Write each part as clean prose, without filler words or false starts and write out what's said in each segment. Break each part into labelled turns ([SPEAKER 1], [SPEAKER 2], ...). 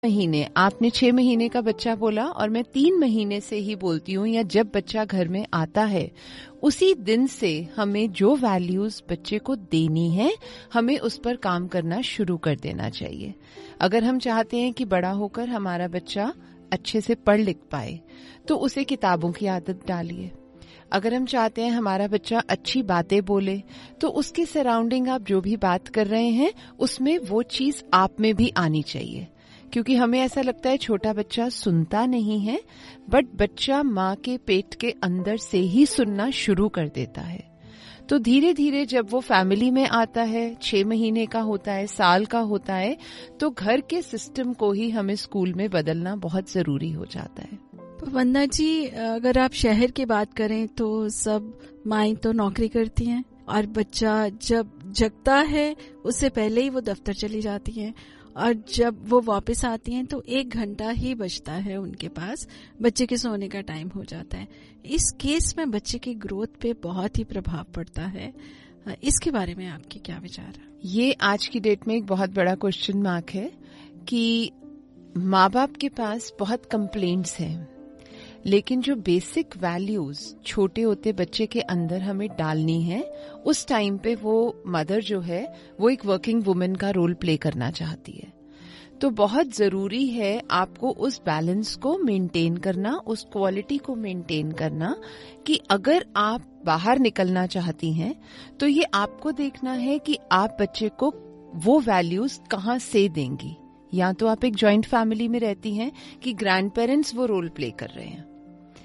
[SPEAKER 1] महीने, आपने 6 महीने का बच्चा बोला और मैं 3 महीने से ही बोलती हूँ, या जब बच्चा घर में आता है उसी दिन से हमें जो वैल्यूज बच्चे को देनी है हमें उस पर काम करना शुरू कर देना चाहिए। अगर हम चाहते हैं कि बड़ा होकर हमारा बच्चा अच्छे से पढ़ लिख पाए तो उसे किताबों की आदत डालिए। अगर हम चाहते हैं हमारा बच्चा अच्छी बातें बोले तो उसके सराउंडिंग आप जो भी बात कर रहे हैं उसमें वो चीज आप में भी आनी चाहिए, क्योंकि हमें ऐसा लगता है छोटा बच्चा सुनता नहीं है, बट बच्चा माँ के पेट के अंदर से ही सुनना शुरू कर देता है। तो धीरे धीरे जब वो फैमिली में आता है, 6 महीने का होता है, साल का होता है, तो घर के सिस्टम को ही हमें स्कूल में बदलना बहुत जरूरी हो जाता है।
[SPEAKER 2] वंदना जी, अगर आप शहर की बात करें तो सब माएं तो नौकरी करती हैं और बच्चा जब जगता है उससे पहले ही वो दफ्तर चली जाती हैं, और जब वो वापस आती हैं तो 1 घंटा ही बचता है उनके पास, बच्चे के सोने का टाइम हो जाता है। इस केस में बच्चे की ग्रोथ पे बहुत ही प्रभाव पड़ता है। इसके बारे में आपके क्या विचार है?
[SPEAKER 1] ये आज की डेट में एक बहुत बड़ा क्वेश्चन मार्क है कि माँ बाप के पास बहुत कंप्लेंट्स हैं, लेकिन जो बेसिक वैल्यूज छोटे होते बच्चे के अंदर हमें डालनी है, उस टाइम पे वो मदर जो है वो एक वर्किंग वुमन का रोल प्ले करना चाहती है। तो बहुत जरूरी है आपको उस बैलेंस को मेंटेन करना, उस क्वालिटी को मेंटेन करना कि अगर आप बाहर निकलना चाहती हैं तो ये आपको देखना है कि आप बच्चे को वो वैल्यूज कहाँ से देंगी। या तो आप एक जॉइंट फैमिली में रहती हैं कि ग्रैंड पेरेंट्स वो रोल प्ले कर रहे हैं।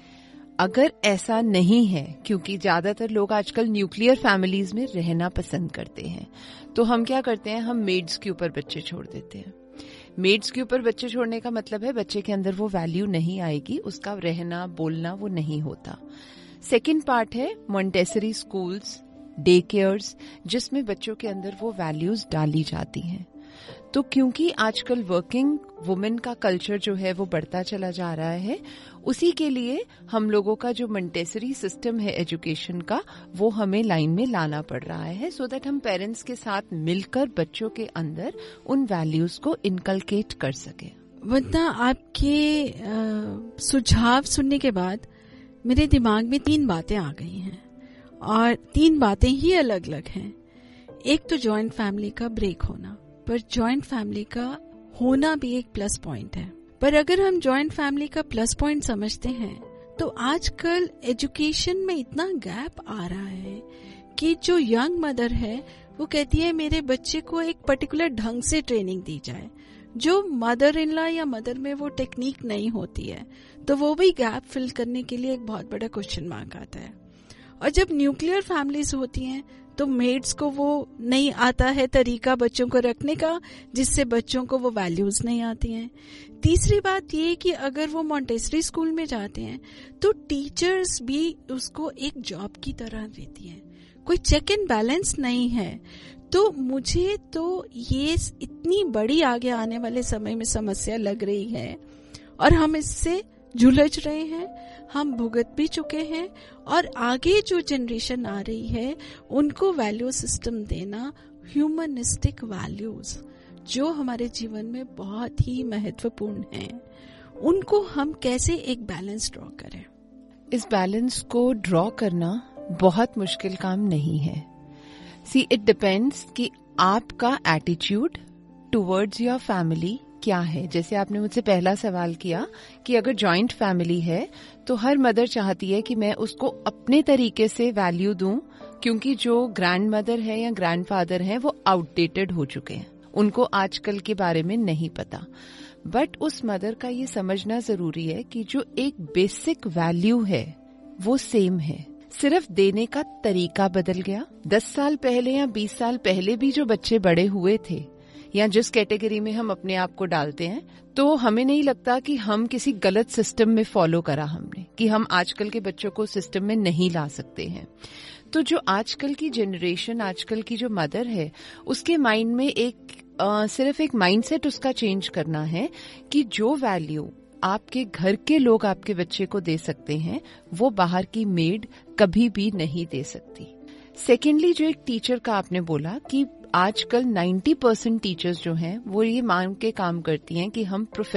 [SPEAKER 1] अगर ऐसा नहीं है, क्योंकि ज्यादातर लोग आजकल न्यूक्लियर फैमिलीज में रहना पसंद करते हैं, तो हम क्या करते हैं, हम मेड्स के ऊपर बच्चे छोड़ देते हैं। मेड्स के ऊपर बच्चे छोड़ने का मतलब है बच्चे के अंदर वो वैल्यू नहीं आएगी, उसका रहना बोलना वो नहीं होता। सेकंड पार्ट है मॉन्टेसरी स्कूल्स, डे केयर्स, जिसमें बच्चों के अंदर वो वैल्यूज डाली जाती हैं। तो क्योंकि आजकल वर्किंग वुमेन का कल्चर जो है वो बढ़ता चला जा रहा है, उसी के लिए हम लोगों का जो मॉन्टेसरी सिस्टम है एजुकेशन का वो हमें लाइन में लाना पड़ रहा है, सो दैट हम पेरेंट्स के साथ मिलकर बच्चों के अंदर उन वैल्यूज को इनकलकेट कर सके।
[SPEAKER 2] वंदना, आपके सुझाव सुनने के बाद मेरे दिमाग में 3 बातें आ गई हैं, और 3 बातें ही अलग अलग हैं। एक तो जॉइंट फैमिली का ब्रेक होना, पर जॉइंट फैमिली का होना भी एक प्लस पॉइंट है। पर अगर हम जॉइंट फैमिली का प्लस पॉइंट समझते हैं तो आजकल एजुकेशन में इतना गैप आ रहा है कि जो यंग मदर है वो कहती है मेरे बच्चे को एक पर्टिकुलर ढंग से ट्रेनिंग दी जाए, जो मदर इन लॉ या मदर में वो टेक्निक नहीं होती है, तो वो भी गैप फिल करने के लिए एक बहुत बड़ा क्वेश्चन मार्क आता है। और जब न्यूक्लियर फैमिलीज होती हैं तो मेड्स को वो नहीं आता है तरीका बच्चों को रखने का, जिससे बच्चों को वो वैल्यूज नहीं आती हैं। तीसरी बात ये कि अगर वो मॉन्टेसरी स्कूल में जाते हैं तो टीचर्स भी उसको एक जॉब की तरह देती हैं, कोई चेक एंड बैलेंस नहीं है। तो मुझे तो ये इतनी बड़ी आगे आने वाले समय में समस्या लग रही है, और हम इससे झुलझ रहे हैं, हम भुगत भी चुके हैं, और आगे जो जनरेशन आ रही है उनको वैल्यू सिस्टम देना, ह्यूमनिस्टिक वैल्यूज जो हमारे जीवन में बहुत ही महत्वपूर्ण हैं, उनको हम कैसे एक बैलेंस ड्रॉ करें।
[SPEAKER 1] इस बैलेंस को ड्रॉ करना बहुत मुश्किल काम नहीं है। सी इट डिपेंड्स कि आपका एटीट्यूड टुवर्ड्स योर फैमिली क्या है। जैसे आपने मुझसे पहला सवाल किया कि अगर जॉइंट फैमिली है तो हर मदर चाहती है कि मैं उसको अपने तरीके से वैल्यू दूं, क्योंकि जो ग्रैंड मदर है या ग्रैंड फादर है वो आउटडेटेड हो चुके हैं, उनको आजकल के बारे में नहीं पता। बट उस मदर का ये समझना जरूरी है कि जो एक बेसिक वैल्यू है वो सेम है, सिर्फ देने का तरीका बदल गया। 10 साल पहले या 20 साल पहले भी जो बच्चे बड़े हुए थे या जिस कैटेगरी में हम अपने आप को डालते हैं, तो हमें नहीं लगता कि हम किसी गलत सिस्टम में फॉलो करा हमने, कि हम आजकल के बच्चों को सिस्टम में नहीं ला सकते हैं। तो जो आजकल की जनरेशन, आजकल की जो मदर है, उसके माइंड में सिर्फ एक माइंडसेट उसका चेंज करना है कि जो वैल्यू आपके घर के लोग आपके बच्चे को दे सकते हैं वो बाहर की मेड कभी भी नहीं दे सकती। सेकेंडली, जो एक टीचर का आपने बोला कि आजकल 90% टीचर्स जो हैं वो ये मान के काम करती हैं कि हम